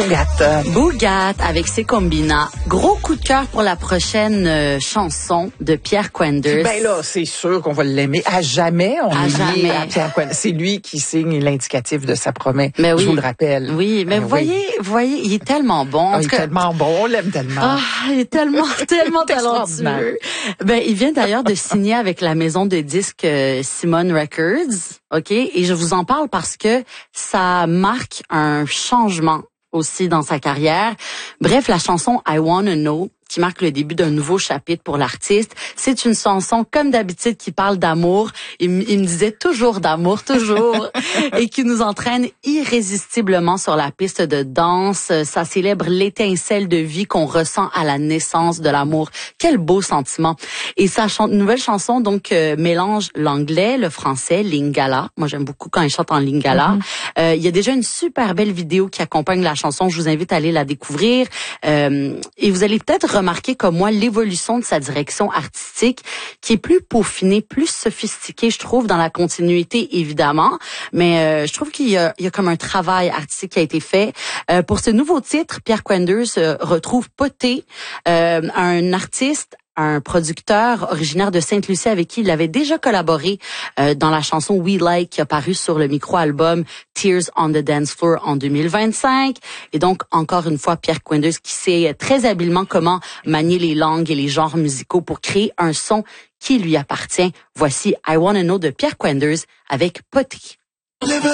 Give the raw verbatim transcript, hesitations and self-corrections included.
Bougat. Bougat avec ses combinats. Gros coup de cœur pour la prochaine euh, chanson de Pierre Quenders. Ben là, c'est sûr qu'on va l'aimer. À jamais, on à est jamais. lié à Pierre Quenders. C'est lui qui signe l'indicatif de sa promesse. Mais oui. Je vous le rappelle. Oui, mais ben vous voyez, oui. vous voyez, il est tellement bon. Ah, il est tellement bon, on l'aime tellement. Ah, il est tellement, tellement talentueux. Ben, il vient d'ailleurs de signer avec la maison de disques euh, Simon Records. OK? Et je vous en parle parce que ça marque un changement aussi dans sa carrière. Bref, la chanson I Wanna Know, qui marque le début d'un nouveau chapitre pour l'artiste. C'est une chanson, comme d'habitude, qui parle d'amour. Il, m- il me disait toujours d'amour, toujours. et qui nous entraîne irrésistiblement sur la piste de danse. Ça célèbre l'étincelle de vie qu'on ressent à la naissance de l'amour. Quel beau sentiment. Et sa ch- nouvelle chanson, donc, euh, mélange l'anglais, le français, lingala. Moi, j'aime beaucoup quand il chante en lingala. Mm-hmm. Euh, il y a déjà une super belle vidéo qui accompagne la chanson. Je vous invite à aller la découvrir. Euh, et vous allez peut-être remarquer comme moi l'évolution de sa direction artistique qui est plus peaufinée, plus sophistiquée, je trouve, dans la continuité, évidemment. Mais euh, je trouve qu'il y a, il y a comme un travail artistique qui a été fait. Euh, pour ce nouveau titre, Pierre Quenders euh, retrouve Poté, euh, un artiste, un producteur originaire de Sainte-Lucie avec qui il avait déjà collaboré euh, dans la chanson We Like qui a paru sur le micro-album Tears on the Dance Floor en deux mille vingt-cinq. Et donc, encore une fois, Pierre Quenders qui sait très habilement comment manier les langues et les genres musicaux pour créer un son qui lui appartient. Voici I Wanna Know de Pierre Quenders avec Poté.